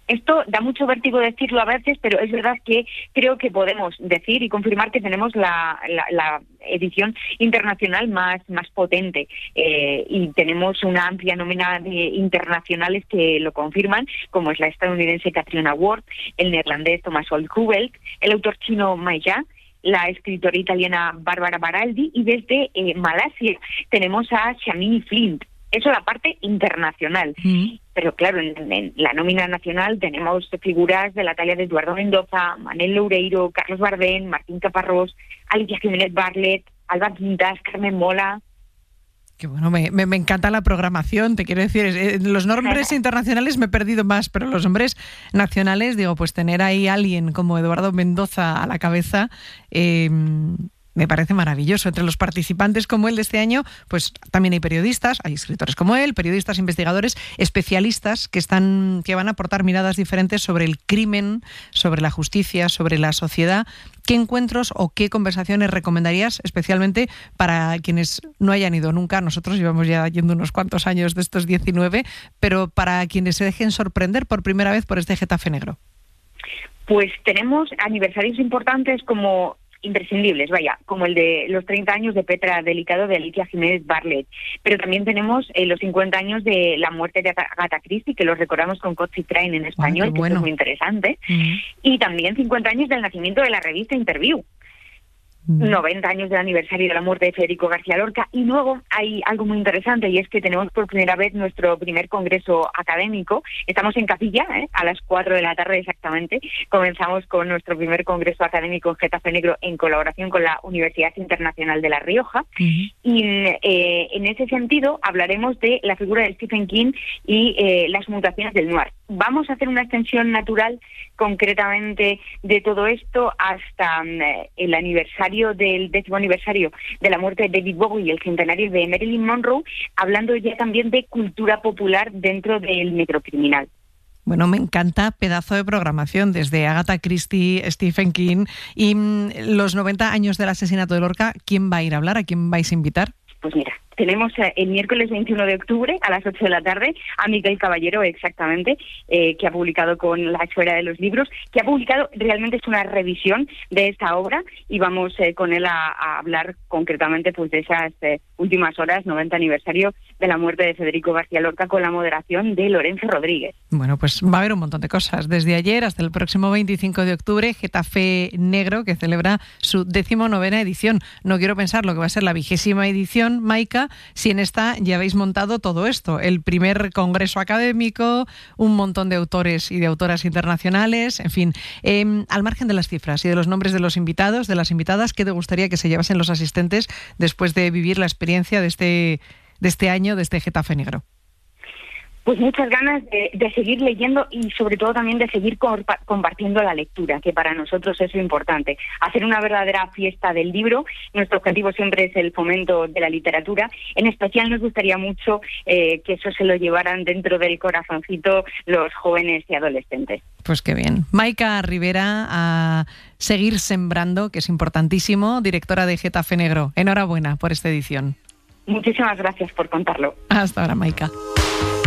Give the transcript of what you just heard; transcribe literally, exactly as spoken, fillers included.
Esto da mucho vértigo decirlo a veces, pero es verdad que creo que podemos decir y confirmar que tenemos la, la, la edición internacional más, más potente eh, y tenemos una amplia nómina de internacionales que lo confirman, como es la estadounidense Katrina Ward, el neerlandés Thomas Olkuvelt, el autor chino Mai Ya, la escritora italiana Barbara Baraldi, y desde eh, Malasia tenemos a Shamini Flint. Eso la parte internacional. Mm. Pero claro, en, en la nómina nacional tenemos figuras de la talla de Eduardo Mendoza, Manel Loureiro, Carlos Bardén, Martín Caparrós, Alicia Jiménez Barlet, Alba Quintas, Carmen Mola. Que bueno, me, me, me encanta la programación, te quiero decir, eh, los nombres internacionales me he perdido más, pero los nombres nacionales, digo, pues tener ahí a alguien como Eduardo Mendoza a la cabeza, eh, me parece maravilloso. Entre los participantes como él de este año, pues también hay periodistas, hay escritores como él, periodistas, investigadores, especialistas que están, que van a aportar miradas diferentes sobre el crimen, sobre la justicia, sobre la sociedad. ¿Qué encuentros o qué conversaciones recomendarías especialmente para quienes no hayan ido nunca? Nosotros llevamos ya yendo unos cuantos años de estos diecinueve, pero para quienes se dejen sorprender por primera vez por este Getafe Negro. Pues tenemos aniversarios importantes como imprescindibles, vaya, como el de los treinta años de Petra Delicado de Alicia Jiménez Barlet, pero también tenemos eh, los cincuenta años de la muerte de Agatha Christie, que los recordamos con Cozy Train en español, ah, bueno. que es muy interesante, uh-huh. y también cincuenta años del nacimiento de la revista Interview, uh-huh. noventa años del aniversario de la muerte de Federico García Lorca, y luego hay algo muy interesante, y es que tenemos por primera vez nuestro primer congreso académico. Estamos en Capilla, ¿eh? a las cuatro de la tarde exactamente, comenzamos con nuestro primer congreso académico en Getafe Negro en colaboración con la Universidad Internacional de La Rioja, uh-huh. y eh, en ese sentido hablaremos de la figura de Stephen King y eh, las mutaciones del noir. Vamos a hacer una extensión natural concretamente de todo esto hasta eh, el aniversario del décimo aniversario de la muerte de David Bowie y el centenario de Marilyn Monroe, hablando ya también de cultura popular dentro del necrocriminal. Bueno, me encanta, pedazo de programación, desde Agatha Christie, Stephen King y mmm, los noventa años del asesinato de Lorca. ¿Quién va a ir a hablar? ¿A quién vais a invitar? Pues mira, tenemos el miércoles veintiuno de octubre a las ocho de la tarde a Miguel Caballero, exactamente, eh, que ha publicado con La Esfera de los Libros, que ha publicado, realmente es una revisión de esta obra, y vamos eh, con él a, a hablar concretamente pues de esas eh, últimas horas, noventa aniversario de la muerte de Federico García Lorca, con la moderación de Lorenzo Rodríguez. Bueno, pues va a haber un montón de cosas. Desde ayer hasta el próximo veinticinco de octubre, Getafe Negro, que celebra su decimonovena edición. No quiero pensar lo que va a ser la vigésima edición, Maika, si en esta ya habéis montado todo esto, el primer congreso académico, un montón de autores y de autoras internacionales, en fin, eh, al margen de las cifras y de los nombres de los invitados, de las invitadas, ¿qué te gustaría que se llevasen los asistentes después de vivir la experiencia de este, de este año, de este Getafe Negro? Pues muchas ganas de, de seguir leyendo y sobre todo también de seguir compa- compartiendo la lectura, que para nosotros es lo importante. Hacer una verdadera fiesta del libro. Nuestro objetivo siempre es el fomento de la literatura. En especial nos gustaría mucho eh, que eso se lo llevaran dentro del corazoncito los jóvenes y adolescentes. Pues qué bien. Maika Rivera, a seguir sembrando, que es importantísimo, directora de Getafe Negro. Enhorabuena por esta edición. Muchísimas gracias por contarlo. Hasta ahora, Maika.